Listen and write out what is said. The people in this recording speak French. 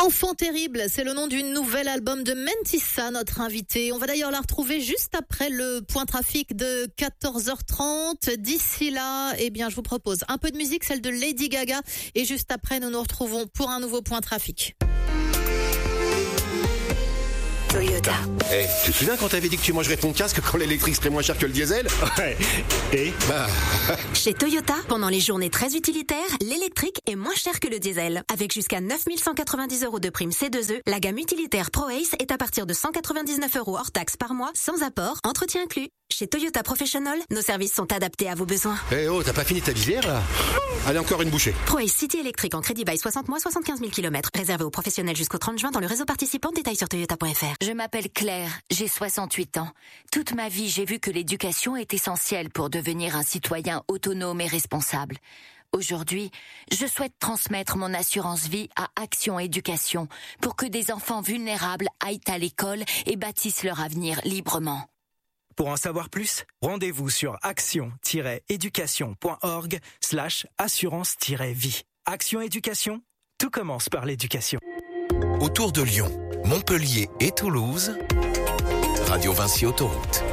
Enfant terrible, c'est le nom du nouvel album de Mentissa, notre invité. On va d'ailleurs la retrouver juste après le point trafic de 14h30. D'ici là, je vous propose un peu de musique, celle de Lady Gaga. Et juste après, nous nous retrouvons pour un nouveau point trafic. Toyota. Hey, tu te souviens quand t'avais dit que tu mangerais ton casque quand l'électrique serait moins cher que le diesel? Ouais. Et Chez Toyota, pendant les journées très utilitaires, l'électrique est moins cher que le diesel. Avec jusqu'à 9 190 € de prime C2E, la gamme utilitaire Pro Ace est à partir de 199 € hors taxe par mois, sans apport, entretien inclus. Chez Toyota Professional, nos services sont adaptés à vos besoins. Eh oh, t'as pas fini ta visière là? Allez, encore une bouchée. Pro Ace City électrique en crédit bail 60 mois, 75 000 km. Réservé aux professionnels jusqu'au 30 juin dans le réseau participant. Détails sur toyota.fr. Je m'appelle Claire, j'ai 68 ans. Toute ma vie, j'ai vu que l'éducation est essentielle pour devenir un citoyen autonome et responsable. Aujourd'hui, je souhaite transmettre mon assurance vie à Action Éducation pour que des enfants vulnérables aillent à l'école et bâtissent leur avenir librement. pour en savoir plus, rendez-vous sur action-education.org/assurance-vie. Action Éducation, tout commence par l'éducation. Autour de Lyon, Montpellier et Toulouse, Radio Vinci Autoroute.